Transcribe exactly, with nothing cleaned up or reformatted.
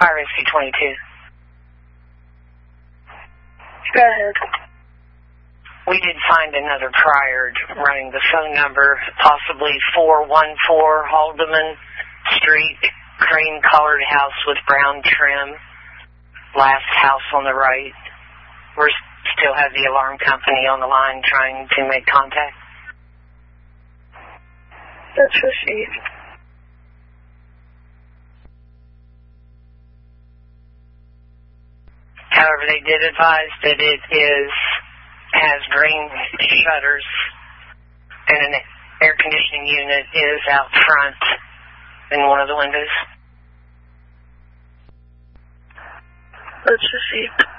Fire Rescue twenty-two. Go ahead. We did find another prior running the phone number, possibly four one four Haldeman Street, cream-colored house with brown trim, last house on the right. We still have the alarm company on the line trying to make contact. That's received. However, they did advise that it is has green shutters and an air conditioning unit is out front in one of the windows. That's received.